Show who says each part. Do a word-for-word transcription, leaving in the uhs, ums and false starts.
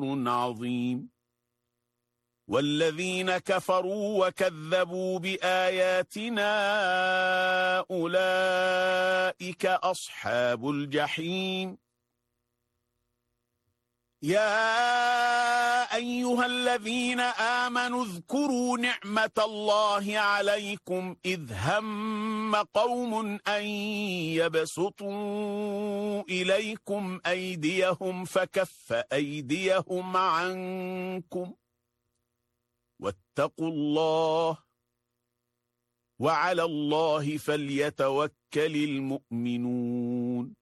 Speaker 1: عظيم والذين كفروا وكذبوا بآياتنا أولئك أصحاب الجحيم يا أيها الذين آمنوا اذكروا نعمة الله عليكم إذ هم قوم أن يبسطوا إليكم أيديهم فكف أيديهم عنكم واتقوا الله وعلى الله فليتوكل المؤمنون